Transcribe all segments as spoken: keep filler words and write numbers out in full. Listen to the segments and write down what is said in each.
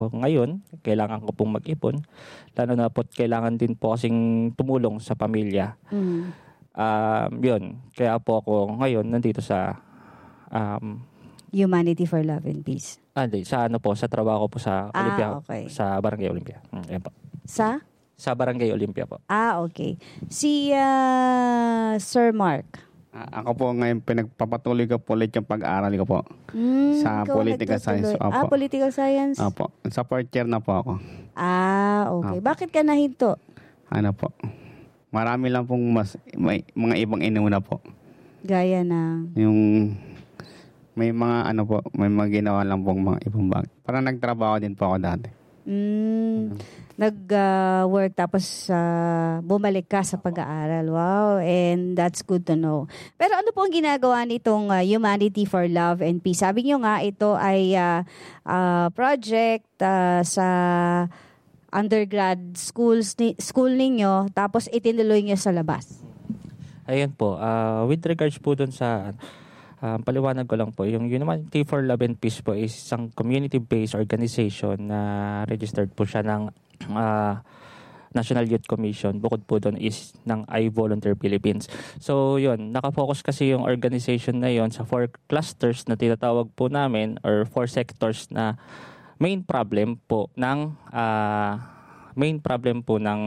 ngayon, kailangan ko pong mag-ipon. Lalo na po't kailangan din po kasing tumulong sa pamilya. Mm. Um, yun. Kaya po ako ngayon nandito sa um, Humanity for Love and Peace. Ah, di, sa ano po, sa trabaho ko po sa Ah, Olympia, okay. sa Barangay Olympia. Mm, ayan po. Sa? Sa Barangay Olympia po. Ah, okay. Si uh, Sir Mark. Ah, ako po ngayon pinagpapatuloy ko po ulit yung pag-aaral ko po. Mm, Sa ikaw political nagtutuloy. science, opo. Ah, political science? Opo. Sa fourth year na po ako. Ah, okay. Opo. Bakit ka nahinto? Ano po? Marami lang pong mas, may, mga ibang inuna po. Gaya ng... Yung may mga ano po, may mga ginawa lang pong mga ibang bagay. Parang nagtrabaho din po ako dati. Mm, nag-work tapos uh, bumalik ka sa pag-aaral. Wow, and that's good to know. Pero ano po ang ginagawa nitong uh, Humanity for Love and Peace? Sabi niyo nga ito ay uh, uh, project uh, sa undergrad schools ni- school ninyo tapos itinuloy niyo sa labas. Ayan po. Uh, with regards po dun sa... Um, paliwanag ko lang po, yung Humanity for Love and Peace po is isang community-based organization na registered po siya ng uh, National Youth Commission. Bukod po doon is ng I Volunteer Philippines. So yun, nakafocus kasi yung organization na yon sa four clusters na tinatawag po namin or four sectors na main problem po ng uh, main problem po ng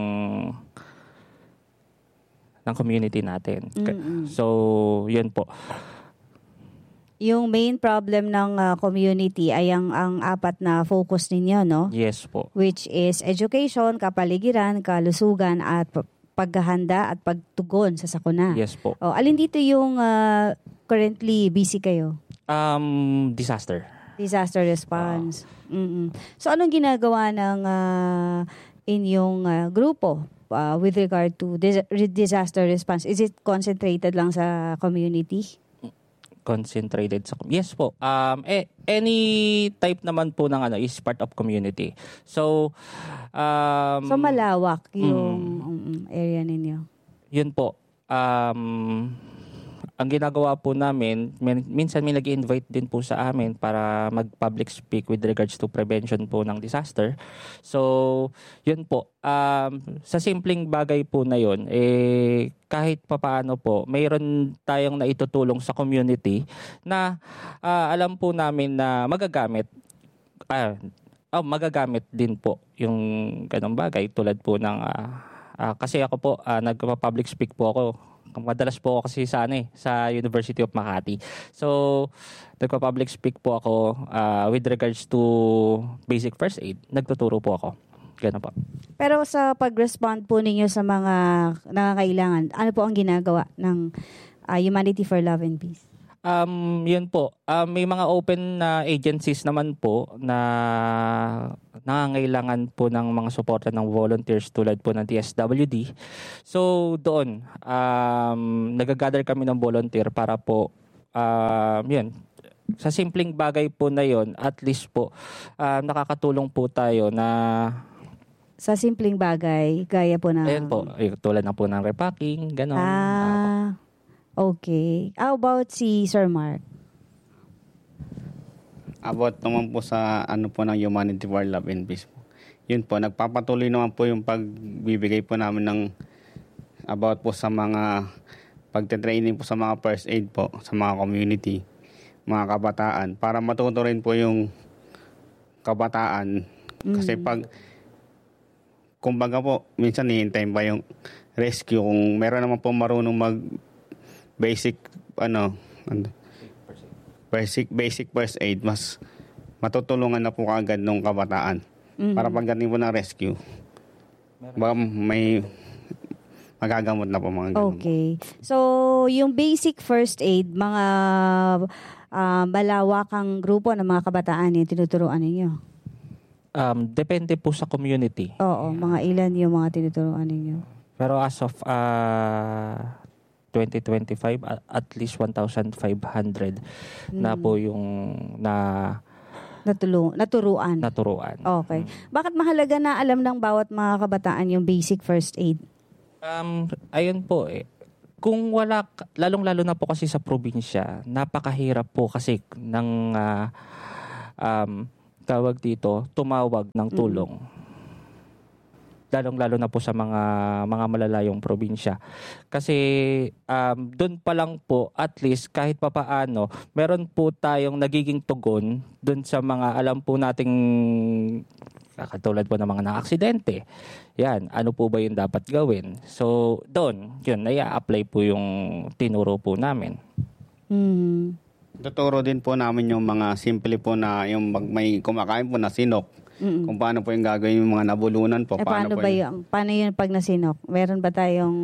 ng community natin. Mm-mm. So yun po. Yung main problem ng uh, community ay ang, ang apat na focus ninyo, no? Yes po. Which is education, kapaligiran, kalusugan, at p- paghahanda at pagtugon sa sakuna. Yes po. O, alin dito yung uh, currently busy kayo? Um, disaster. Disaster response. Mm-mm. So, anong ginagawa ng uh, inyong uh, grupo uh, with regard to dis- disaster response? Is it concentrated lang sa community? Concentrated sa yes po. Um eh, any type naman po ng ano is part of community. So um So malawak yung mm, area ninyo. Yun po. Um ang ginagawa po namin, min- minsan may nag-invite din po sa amin para mag-public speak with regards to prevention po ng disaster. So, yun po. Um, sa simpleng bagay po na yun, eh, kahit papaano po, mayroon tayong naitutulong sa community na uh, alam po namin na magagamit. Ah, oh, magagamit din po yung ganong bagay tulad po ng... Uh, uh, kasi ako po, uh, nagpa-public speak po ako. Madalas po ako kasi sa, ano, eh, sa University of Makati. So, nagpa-public speak po ako uh, with regards to basic first aid. Nagtuturo po ako. Ganun po. Pero sa pag-respond po ninyo sa mga nangangailangan, ano po ang ginagawa ng uh, Humanity for Love and Peace? Um, yun po. Um, may mga open na uh, agencies naman po na nangangailangan po ng mga suporta ng volunteers tulad po ng D S W D. So, doon, um, nagagather kami ng volunteer para po, um, yun, sa simpleng bagay po na yun, at least po, uh, nakakatulong po tayo na sa simpleng bagay, gaya po ng... Ayan po, tulad na po ng repacking, gano'n. Ah, okay. How about si Sir Mark? About naman po sa ano po ng Humanity for Love and Peace po. Yun po, nagpapatuloy naman po yung pagbibigay po namin ng about po sa mga pagte-training po sa mga first aid po sa mga community, mga kabataan, para matuto rin po yung kabataan. Kasi pag kumbaga po, minsan hihintayin pa yung rescue. Kung meron naman po marunong mag basic, ano, basic, basic first aid, mas matutulungan na po kaagad ng kabataan. Mm-hmm. Para pagdating po ng rescue, baka may magagamot na po mga ganun. Okay. So, yung basic first aid, mga uh, malawakang grupo ng mga kabataan yung tinuturuan ninyo? Um, depende po sa community. Oo, mga ilan yung mga tinuturuan ninyo? Pero as of uh, twenty twenty-five, at least one thousand five hundred hmm. na po yung na Natulung, naturuan. naturuan. Okay. Hmm. Bakit mahalaga na alam ng bawat mga kabataan yung basic first aid? Um, ayun po eh. Kung wala, lalong-lalo na po kasi sa probinsya, napakahirap po kasi ng uh, um, tawag dito, tumawag ng tulong. Lalong-lalo na po sa mga mga malalayong probinsya. Kasi um, doon pa lang po, at least kahit papaano, meron po tayong nagiging tugon doon sa mga alam po nating katulad po ng mga na-aksidente. Yan, ano po ba yung dapat gawin? So, doon, yun, nai-apply po yung tinuro po namin. Mm. Tuturo din po namin yung mga simple po na yung mag, may kumakain po na sinok. Mm-mm. Kung paano po yung gagawin yung mga nabulunan po. Eh, paano, po ba yung- yun? Paano yun pag nasinok? Meron ba tayong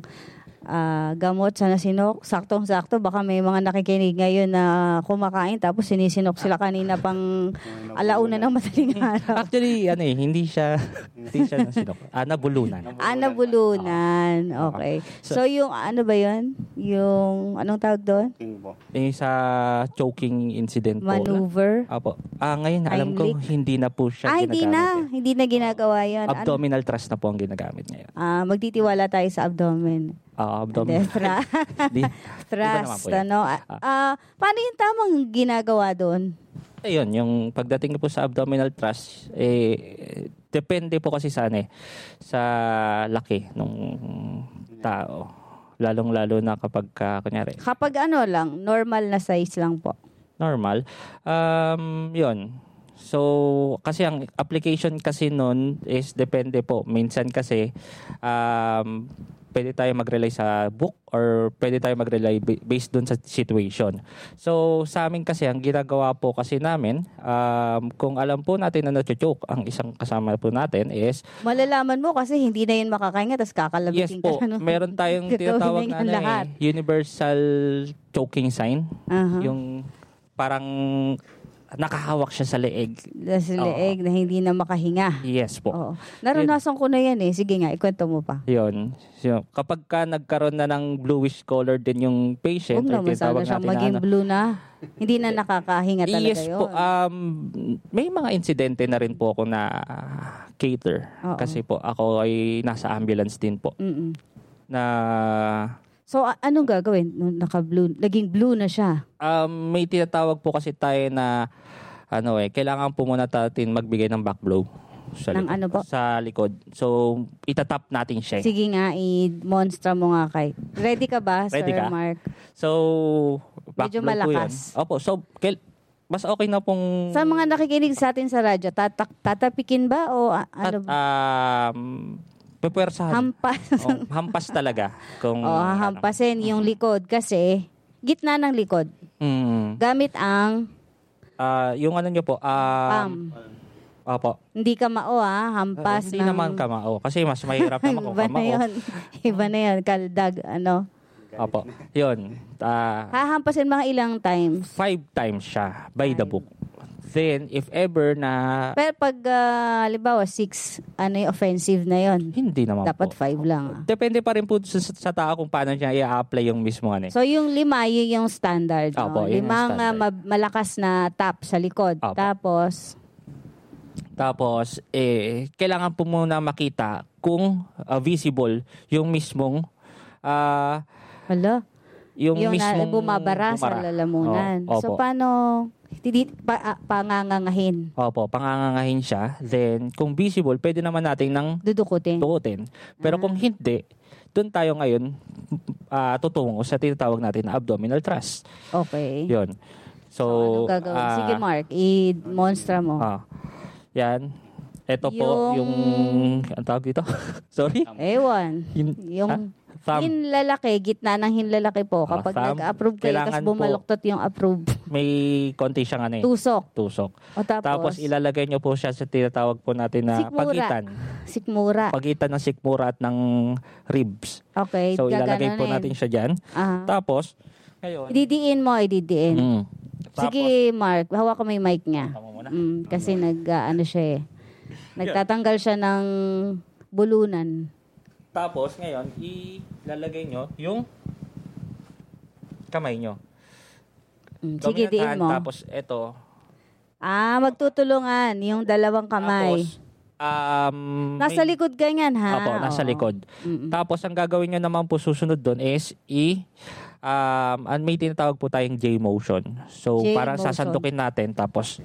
ah, gamot sa nasinok? Saktong-sakto, baka may mga nakikinig ngayon na kumakain tapos sinisinok sila kanina pang alauna ng madaling araw. Actually, ano eh, hindi siya, hindi siya nasinok. Ah, nabulunan. Ah, nabulunan. Okay. So, yung ano ba yun? Yung, anong tawag doon? King po. Yung sa choking incident po. Maneuver? Apo. Ah, ngayon, alam ko, Heimlich? hindi na po siya Ah, hindi ginagamit. na. Hindi na ginagawa yun. Ano? Abdominal thrust na po ang ginagamit ngayon. Ah, magtitiwala tayo sa abdomen. Ah, Hindi, abdominal. fra- Di, iba naman thrust, po yan. ano? Ah, ah, paano yung tamang ginagawa doon? Ayun, yung pagdating po sa abdominal thrust, eh, depende po kasi sa, ano, eh, sa laki ng tao. Lalong-lalo na kapag, ka, kunyari, Kapag ano lang, normal na size lang po. normal. Um, yun. So, kasi ang application kasi nun is depende po. Minsan kasi, um, pwede tayo mag-rely sa book or pwede tayo mag-rely ba- based dun sa situation. So, sa amin kasi, ang ginagawa po kasi namin, um, kung alam po natin na nachochoke ang isang kasama po natin is, Malalaman mo kasi hindi na yun makakainga tapos yes kakalabitin po, ka na. meron tayong Gagawin tinatawag na na yan ano lahat. eh, universal choking sign. Aha. Yung parang nakahawak siya sa leeg. Sa leeg na hindi na makahinga. Yes po. Oo. Naranasan ko na yan eh. Sige nga, ikwento mo pa. Yun. So, kapag ka nagkaroon na ng bluish color din yung patient, Huwag or naman sana tinatawag siyang natin na maging ano, blue na. Hindi na nakakahinga talaga yes yun. po. Um, may mga insidente na rin po ako na cater. Oo. Kasi po ako ay nasa ambulance din po. Mm-mm. Na So, a- anong gagawin? Nung naka-blue, naging blue na siya. um, may tinatawag po kasi tayo na ano eh, kailangan po muna natin magbigay ng back blow. Sa Ng likod, ano po? Sa likod. So, itatap natin siya. Sige nga, i-monstra mo nga kay. Ready ka ba, Ready Sir ka? Mark? So, back Medyo blow po yan. malakas. Opo. So, kail- mas okay na pong Sa mga nakikinig sa atin sa radyo, tatak, tatapikin ba o a- At, ano ba? um, pupwersahan. Hampas. Oh, hampas talaga. Kung, o, hahampasin yung likod kasi gitna ng likod. Mm, Gamit ang ah, yung ano nyo po, um, palm. opo. Hindi kamao ah, hampas Ah, hindi ng... naman kamao. Kasi mas mahirap naman kung Iba na kamao. yun. Iba na yun. Kaldag, ano. Opo. Yun. Ah, Hahampasin mga ilang times. five times siya by the Five. book. Then, if ever na Pero pag, uh, halimbawa, six, ano yung offensive na yun. hindi naman Dapat po. five lang. Ah. Depende pa rin po sa, sa tao kung paano niya i-apply yung mismo ano eh. So, yung lima, yun yung standard. No? Opo, yun yung Limang ah, standard. ma- malakas na tap sa likod. Opo. Tapos, Tapos, eh, kailangan po muna makita kung ah, visible yung mismong ah, hala, yung, yung, na, mismong bumabara sa bumara. lalamunan. Oo, So, opo. paano, hindi, pa, ah, pangangangahin, Opo, pangangangahin siya. Then, kung visible, pwede naman natin nang dudukutin. tukutin. Pero kung hindi, doon tayo ngayon ah, tutungo sa tinatawag natin na abdominal thrust. Okay. Yun. So, So, anong gagawin? ah, Sige, Mark, i-monstra mo. ah, yan. Ito po Yung- yung, ang tawag dito? Sorry? Ewan. Yun- Yung ah, thumb. hinlalaki, gitna ng hinlalaki po. Ah, Kapag thumb. nag-approve kayo, Kailangan tapos po- bumaluktot yung approve. May konti siyang ano eh. Tusok. Tusok. O tapos, Tapos ilalagay nyo po siya sa tinatawag po natin na Sikmura. pagitan. sikmura. Pagitan ng sikmura at ng ribs. Okay. So ilalagay po gaganunin. natin siya dyan. Ah. Tapos, ngayon, Ididiin mo, ididiin. mm, Sige, Mark. Hawak ko may mic niya. Tama mo na. Mm, kasi nag, ah, ano siya eh. Nagtatanggal siya ng bulunan. Tapos ngayon, ilalagay nyo yung kamay nyo. Mm, sige, Dominant diin hand, mo. Tapos ito. Ah, magtutulungan yung dalawang kamay. Tapos, um, Nasa may- likod ganyan, ha? Apo, nasa Oo. likod. Mm-mm. Tapos ang gagawin nyo naman po susunod doon is i um, ang may tinatawag po tayong J motion. So J parang motion. sasandukin natin tapos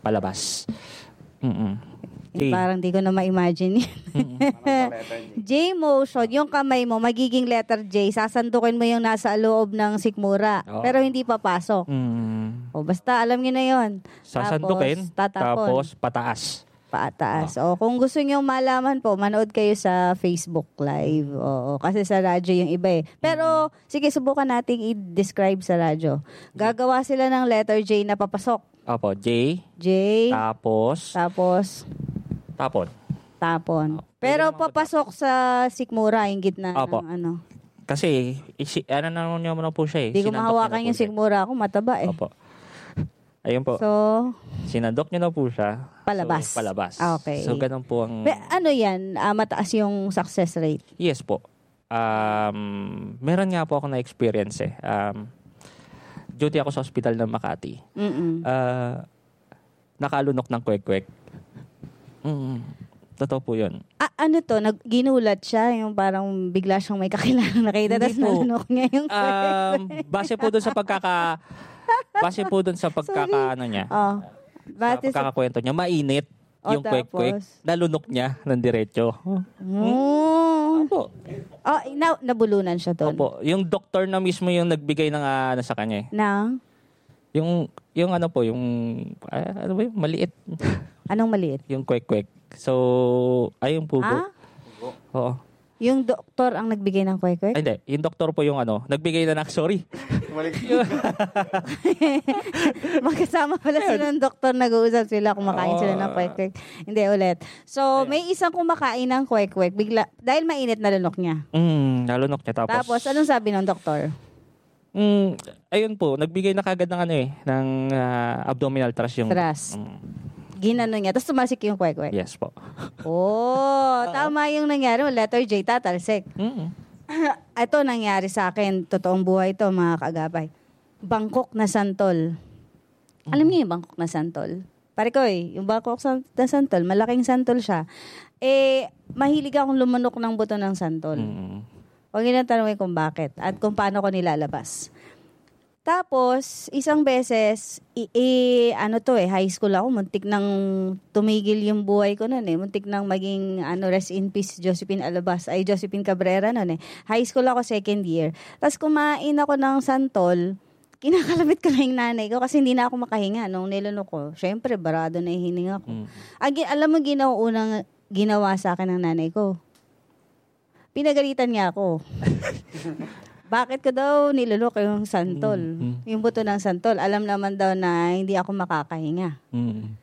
palabas. Mm-mm. Eh, J. parang di ko na ma-imagine yun. J-motion, yung kamay mo, magiging letter J, sasandukin mo yung nasa loob ng sikmura. Oo. Pero hindi papasok. Mm. O basta, alam niyo na yun. Sasandukin, Tapos, tatapon. tapos pataas. Pataas. O kung gusto niyo malaman po, manood kayo sa Facebook Live. Oo, kasi sa radyo yung iba eh. Pero, sige, subukan nating i-describe sa radyo. Gagawa sila ng letter J na papasok. Opo, J, J, tapos, tapos, tapon. tapon. Pwede Pero naman papasok sa sikmura, yung gitna Opo. ng ano. Kasi, isi, ano na niya mo na po siya eh. Hindi ko Sinandok niya mahawakan na po yung siya. sikmura ako, mataba eh. Opo. Ayun po. So, Sinandok niya na po siya. Palabas. So, palabas. Ah, okay. So, ganun po ang... be- ano yan? Ah, mataas yung success rate. Yes po. Um, meron nga po ako na-experience eh. Um, duty ako sa ospital ng Makati. Mm-mm. Uh, nakalunok ng kwek-kwek. Mm, totoo po yun. Ah, ano to? Nag, ginulat siya, yung parang bigla siyang may kakilala nakita, Hindi tapos po. nalunok niya yung Um, base po doon sa pagkaka... Base po doon sa pagkaka... Ano niya. Oh. Sa Batis, pagkakakwento niya. Mainit Oh, yung kwek-kwek. tapos? Nalunok niya ng diretso. oh. Opo. Oh, na, nabulunan siya doon. Opo. Yung doktor na mismo yung nagbigay ng ah, ano sa kanya eh. Nang? Yung, yung ano po, yung, ah, ano ba yung maliit. Anong maliit? Yung kwek-kwek. So, ayun po po. Ah? Oo. Yung doktor ang nagbigay ng kwek-kwek? Ay, hindi. Yung doktor po yung ano, nagbigay na ng, sorry. Magkasama pala sila ng doktor, nag-uusap sila, kumakain sila ng kwek-kwek. Hindi, ulit. So, may isang kumakain ng kwek-kwek, bigla, dahil mainit na lunok niya. Mm, nalunok niya. Tapos, Tapos, anong sabi ng doktor? Mm, ayun po, nagbigay na kagad ng ano eh, ng ah, abdominal thrust yung... Thrust. Mm, Ginano niya, tapos tumasik yung kwek-kwek. yes po. Oh, tama yung nangyari. Letter J, tatalsik. Mm. Ito nangyari sa akin, totoong buhay to mga kaagapay. Bangkok na santol. Alam niyo yung bangkok na santol? Pare ko eh, yung bangkok san- na santol, malaking santol siya. Eh, mahilig akong lumunok ng buto ng santol. Mm. Huwag yun ang tanongin kung bakit at kung paano ko nilalabas. Tapos, isang beses, i, i- ano to eh, high school ako, muntik nang tumigil yung buhay ko nun eh. Muntik nang maging, ano, rest in peace, Josephine Alabas, ay Josephine Cabrera nun eh. High school ako, second year. Tapos kumain ako ng santol, kinakalabit ko lang yung nanay ko kasi hindi na ako makahinga nung nilunok ko. Siyempre, barado na yung hininga ko. Mm. Agi, alam mo, ginawa, unang ginawa sa akin ng nanay ko. Pinagalitan niya ako. Bakit ko daw nilulok yung santol? Mm. Yung buto ng santol. Alam naman daw na hindi ako makakahinga. Mm.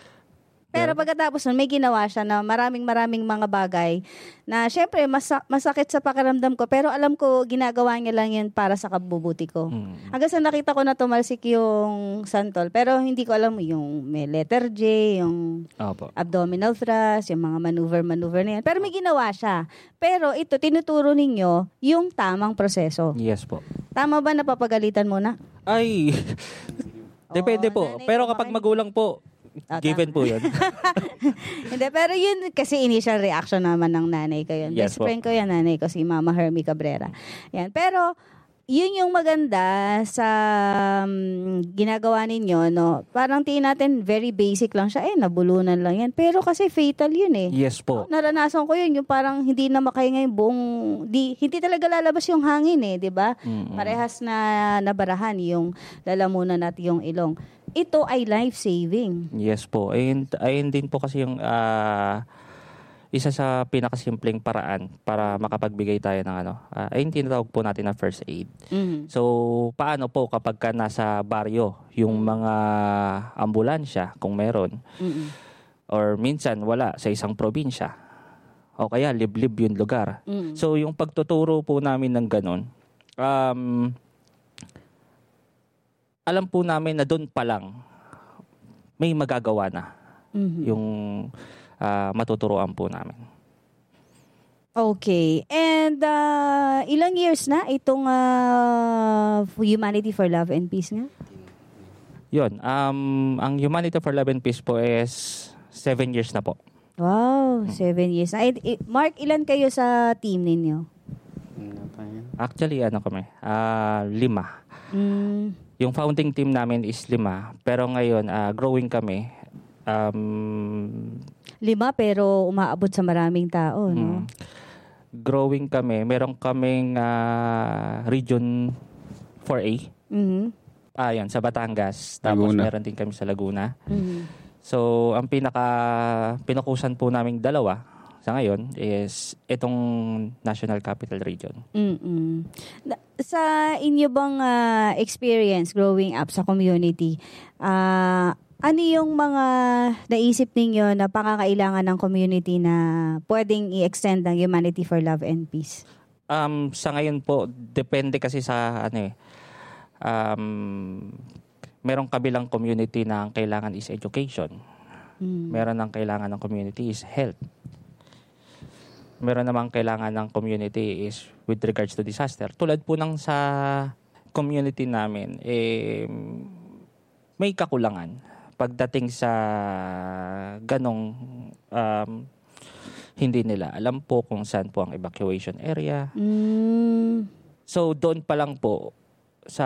Pero pagkatapos nun, may ginawa siya na maraming maraming mga bagay na syempre masa- masakit sa pakiramdam ko. Pero alam ko, ginagawa niya lang yun para sa kabubuti ko. Mm. Hanggang sa nakita ko na tumalsik yung santol. Pero hindi ko alam yung may letter J, yung Opo. abdominal thrust, yung mga maneuver-maneuver na yan. Pero may ginawa siya. Pero ito, tinuturo ninyo yung tamang proseso. Yes po. Tama ba napapagalitan mo na? Ay, depende Oo, po. nanay, Pero kumakain. kapag magulang po, Ah, given po yun. Hindi, pero yun kasi initial reaction naman ng nanay ko yun. Yes Best po. friend ko yan, nanay ko, si Mama Hermie Cabrera. Yan. Pero, yun yung maganda sa um, ginagawa ninyo, no? Parang tingin natin, very basic lang siya. Eh, nabulunan lang yan. Pero kasi fatal yun eh. Yes po. Naranasan ko yun, yung parang hindi na makahinga yung buong, di, hindi talaga lalabas yung hangin eh, di ba? Mm-mm. Parehas na nabarahan yung lalamunan at yung ilong. Ito ay life-saving. Yes po. Ayun, ayun din po kasi yung ah, isa sa pinakasimpleng paraan para makapagbigay tayo ng ano. Uh, ayun tinatawag po natin na first aid. Mhm. So, paano po kapag ka nasa baryo, yung mga ambulansya, kung meron, Mhm. or minsan wala sa isang probinsya, o kaya liblib yung lugar. Mhm. So, yung pagtuturo po namin ng ganun, um, alam po namin na doon pa lang may magagawa na Mhm. yung ah, matuturoan po namin. Okay. And uh, ilang years na itong uh, Humanity for Love and Peace nga? Yun, um, ang Humanity for Love and Peace po is seven years na po. Wow, seven years na. Eh, eh, Mark, ilan kayo sa team ninyo? Actually, ano kami, ah, lima. Mm, Yung founding team namin is lima, pero ngayon, ah, growing kami. Um, Lima pero umaabot sa maraming tao, no? mm, growing kami. Meron kaming ah, Region four A. Mhm. Ah, yan, sa Batangas. Tapos Laguna. meron din kami sa Laguna. Mhm. So, ang pinaka pinukusan po naming dalawa sa ngayon is itong National Capital Region. Mm-mm. Na- Sa inyo bang ah, experience growing up sa community, ah, ano yung mga naisip ninyo na pangangailangan ng community na pwedeng i-extend ng Humanity for Love and Peace? Um, sa ngayon po, depende kasi sa ano eh. Um, merong kabilang community na ang kailangan is education. Mm. Meron ang kailangan ng community is health. Meron namang kailangan ng community is with regards to disaster. Tulad po ng sa community namin, eh, may kakulangan pagdating sa ganong um, hindi nila alam po kung saan po ang evacuation area. Mm. So doon pa lang po sa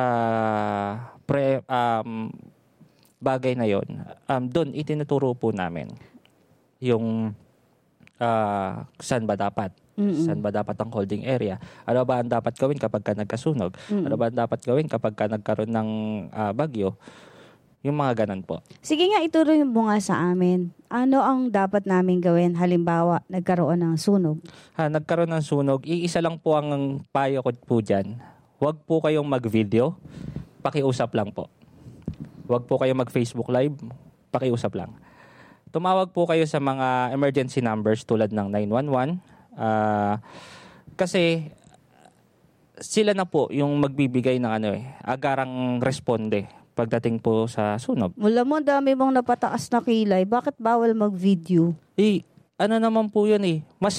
pre um, bagay na yon, um, doon itinuturo po namin yung ah, saan ba dapat Mm-mm. saan ba dapat ang holding area, ano ba ang dapat gawin kapag ka nagkasunog, Mm-mm. ano ba ang dapat gawin kapag ka nagkaroon ng ah, bagyo, yung mga ganun po. Sige nga, ituro mo nga sa amin. Ano ang dapat namin gawin? Halimbawa, nagkaroon ng sunog. Ha, nagkaroon ng sunog, iisa lang po ang payo ko po dyan. Huwag po kayong mag-video, pakiusap lang po. Huwag po kayong mag-Facebook Live, pakiusap lang. Tumawag po kayo sa mga emergency numbers tulad ng nine one one. Ah, kasi sila na po yung magbibigay ng ano eh, agarang responde pagdating po sa sunog. Mula mo, ang dami mong napataas na kilay. Bakit bawal mag-video? Eh, ano naman po yun eh. Mas,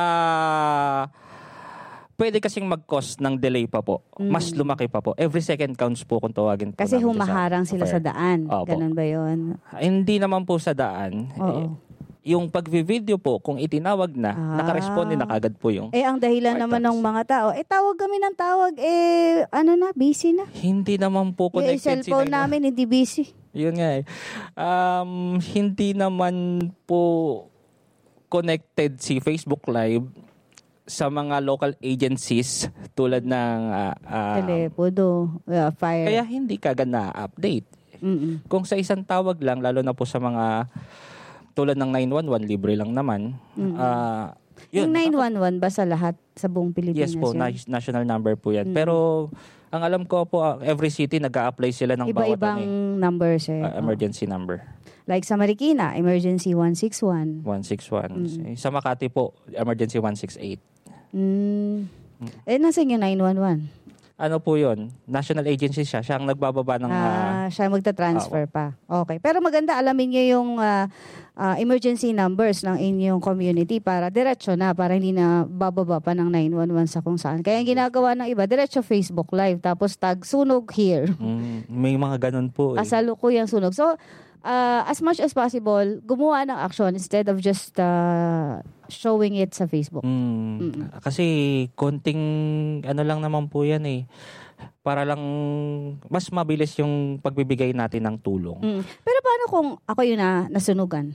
ah, pwede kasing mag-cause ng delay pa po. Mas lumaki pa po. Every second counts po kung tawagin po Kasi namin humaharang sa sila sa fire. daan. Opo. Ganun ba yun? Hindi naman po sa daan. Oo. Eh, yung pag-video po, kung itinawag na, Ah. nakaresponde na kagad po yung... Eh, ang dahilan Fire naman trucks. ng mga tao, eh, tawag kami ng tawag, eh, ano na, busy na. Hindi naman po Yung connected cellphone sila. namin, hindi busy. Yun nga eh. Um, hindi naman po connected si Facebook Live sa mga local agencies tulad ng ah, ah, Telepono, uh, fire. kaya hindi kagad na-update. Mm-mm. Kung sa isang tawag lang, lalo na po sa mga tulad ng nine one one, libre lang naman. Ah, Yung yun. nine one one ba sa lahat, sa buong Pilipinas? Yes po, yun? na- national number po yan. Pero ang alam ko po, ah, every city nag-a-apply sila ng bawat Iba-ibang ano eh, numbers eh. ah, emergency number. Like sa Marikina, emergency one six one. one six one. Eh, Sa Makati po, emergency one six eight. Mm. Eh, nasa yung nine one one? Ano po yun? National agency siya. Siya ang nagbababa ng... ah, Ah, siya magta-transfer pa. Okay. Pero maganda, alamin niyo yung ah, ah, emergency numbers ng inyong community para diretso na, para hindi na bababa pa ng nine one one sa kung saan. Kaya ang ginagawa ng iba, diretso Facebook Live, tapos tag sunog here. mm, may mga ganun po. Eh. Kasalukuyang sunog. So, ah, as much as possible, gumawa ng action instead of just ah, showing it sa Facebook. Mm, kasi konting ano lang naman po yan eh. Para lang mas mabilis yung pagbibigay natin ng tulong. Mm. Pero paano kung ako yun na nasunugan?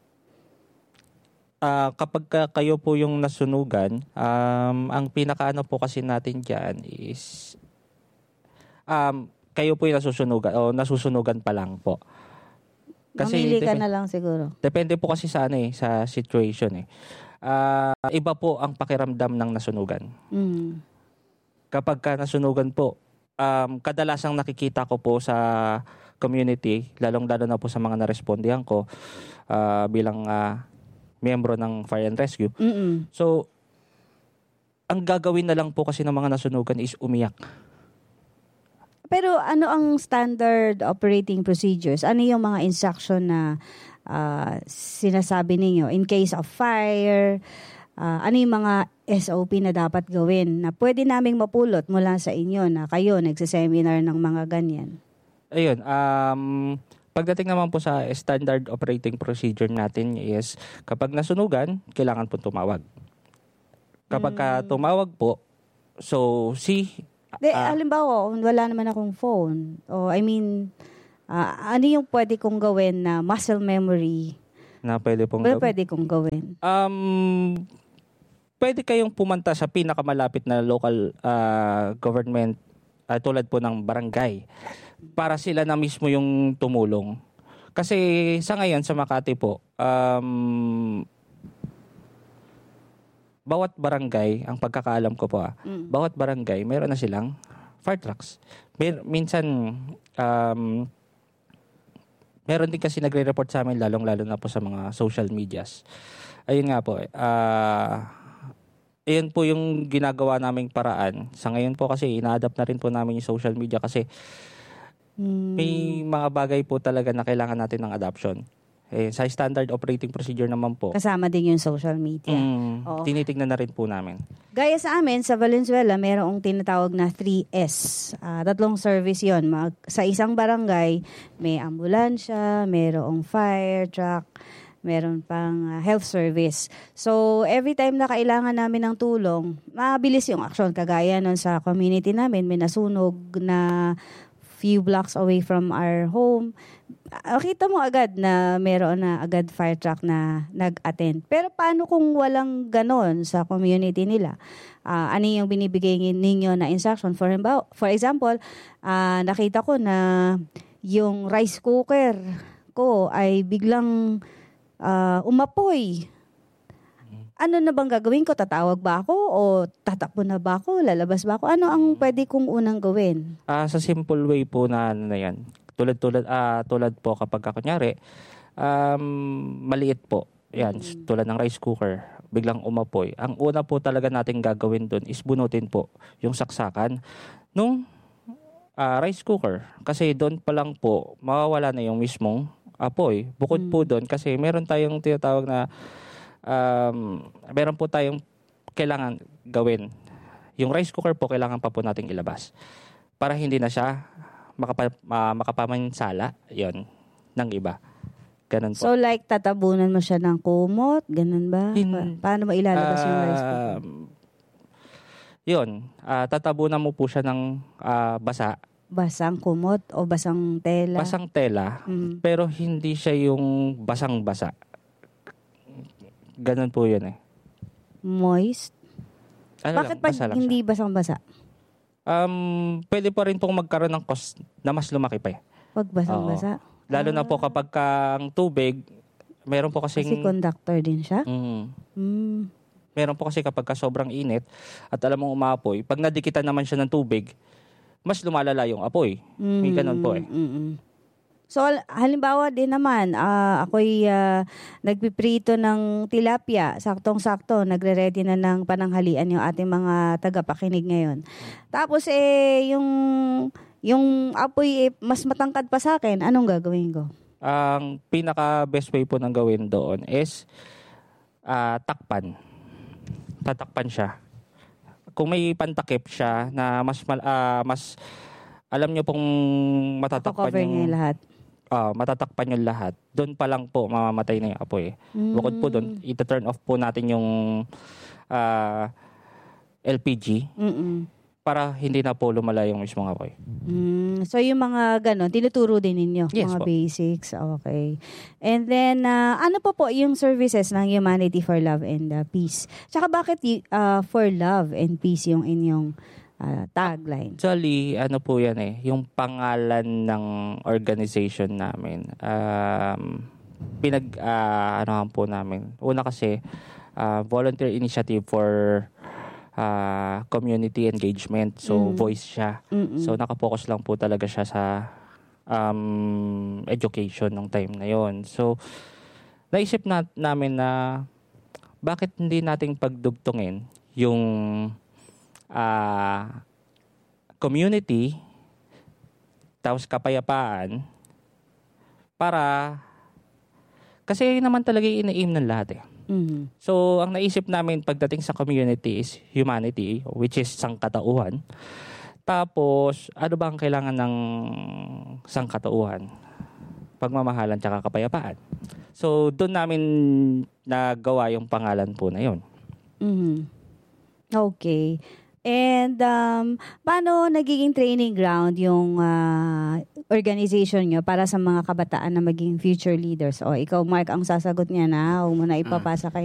Ah, kapag ka- kayo po yung nasunugan, um, ang pinakaano po kasi natin dyan is um, kayo po yung nasusunugan o nasusunugan pa lang po. Mamili ka depe- na lang siguro. Depende po kasi sa ano eh, sa situation eh. Ah, iba po ang pakiramdam ng nasunugan. Mm. Kapag ka nasunugan po, um, kadalasang nakikita ko po sa community, lalong-lalo na po sa mga narespondihan ko ah, bilang ah, miyembro ng Fire and Rescue. Mm-mm. So, ang gagawin na lang po kasi ng mga nasunugan is umiyak. Pero ano ang standard operating procedures? Ano yung mga instruction na ah, sinasabi ninyo in case of fire? Ah, ano yung mga S O P na dapat gawin na pwede naming mapulot mula sa inyo na kayo nagsiseminar ng mga ganyan? Ayun, um, pagdating naman po sa standard operating procedure natin is kapag nasunugan, kailangan po tumawag. Kapag ka tumawag po, so si De, Ah. halimbawa, wala naman akong phone. O I mean, Ah, ano yung pwede kong gawin na muscle memory? Na pwede pong Ano gawin? pwede kong gawin? Um, pwede kayong pumunta sa pinakamalapit na local ah, government ah, tulad po ng barangay para sila na mismo yung tumulong. Kasi sa ngayon sa Makati po, um, bawat barangay, ang pagkakaalam ko po ah, Mm. bawat barangay meron na silang fire trucks. Mer- minsan, um, meron din kasi nagre-report sa amin lalong-lalo na po sa mga social medias. Ayun nga po, eh, ah, ayun po yung ginagawa naming paraan. Sa ngayon po kasi ina-adapt na rin po namin yung social media kasi Mm. may mga bagay po talaga na kailangan natin ng adoption. Eh, sa standard operating procedure naman po, Kasama din yung social media. mm, Oo. tinitignan na rin po namin. Gaya sa amin, sa Valenzuela, mayroong tinatawag na three S. Ah, tatlong service yon. Mag, sa isang barangay, may ambulansya, mayroong fire truck, meron pang ah, health service. So, every time na kailangan namin ng tulong, mabilis yung action. Kagaya nun sa community namin, may nasunog na few blocks away from our home. Ah, kita mo agad na meron na agad fire truck na nag-attend. Pero paano kung walang ganon sa community nila? Ah, ano yung binibigay ninyo na instruction? For, himba- for example, ah, nakita ko na yung rice cooker ko ay biglang ah, umapoy. Ano na bang gagawin ko? Tatawag ba ako? O tatakbo na ba ako? Lalabas ba ako? Ano ang pwede kong unang gawin? Ah, sa simple way po na ano na yan. Tulad tulad ah tulad po kapag ka, kunyari um maliit po. Yan, Mm. tulad ng rice cooker, biglang umapoy. Ang una po talaga nating gagawin doon is bunutin po yung saksakan nung ah, rice cooker kasi doon pa lang po mawawala na yung mismong apoy. Bukod po Mm. doon kasi meron tayong tinatawag na um meron po tayong kailangan gawin. Yung rice cooker po kailangan pa po nating ilabas para hindi na siya makapa, ma, makapamansala yon ng iba. Ganun po. So like tatabunan mo siya ng kumot, ganun ba? In- Pa- paano mo ilalabas yung rice cooker? Um, yun, ah, tatabunan mo po siya ng ah, basa, Basang kumot o basang tela? basang tela, Mm. pero hindi siya yung basang-basa. Ganun po yun eh. Moist? Ano Bakit lang, pag basa lang hindi siya. basang-basa? Um, pwede pa rin pong magkaroon ng cost na mas lumaki pa eh. Pag basang-basa? Lalo na po kapag ka ang tubig, meron po Kasi kasing... conductor din siya? Mm, Mm. meron po kasi kapag ka sobrang init at alam mong umapoy, pag nadikitan naman siya ng tubig, mas lumalala yung apoy. May ganun po eh. Mm-mm. So, al- halimbawa din naman, ah, ako'y ah, nagpiprito ng tilapia. Saktong-sakto, nagre-ready na ng pananghalian yung ating mga tagapakinig ngayon. Tapos, eh, yung, yung apoy eh, mas matangkad pa sa akin. Anong gagawin ko? Ang pinaka-best way po ng gawin doon is ah, takpan. Tatakpan siya. Kung may pantakip siya na mas mal- ah, mas alam niyo pong matatakpan Cover niya yung lahat. ah, matatakpan yung lahat. Doon pa lang po mamamatay na yung apoy. Bukod po doon, ita-turn off po natin yung ah, L P G Mm-mm. para hindi na po lumala yung mismong apoy. Mm, so yung mga ganon, tinuturo din ninyo? Yes mga po. basics, okay. And then, ah, ano pa po yung services ng Humanity for Love and ah, Peace? Tsaka bakit y- ah, for love and peace yung inyong ah, tagline? Actually, ano po yan eh, yung pangalan ng organization namin. Um, pinag, ah, ano po namin. Una kasi, ah, volunteer initiative for ah, community engagement. So, Mm. voice siya. Mm-mm. So, nakapokus lang po talaga siya sa um, education nung time na yon. So, naisip na, namin na bakit hindi nating pagdugtungin yung ah, community tapos kapayapaan para kasi yun naman talaga yung ina-aim ng lahat eh. Mhm. So, So, ang naisip namin pagdating sa community is humanity, which is sangkatauhan. Tapos, ano ba ang kailangan ng sangkatauhan? Pagmamahalan tsaka kapayapaan. So, doon namin nagawa yung pangalan po na yun. mhm. Okay. And um, paano nagiging training ground yung ah, organization nyo para sa mga kabataan na maging future leaders? O, ikaw, Mark, ang sasagot niya na. Huwag mo na ipapasa kay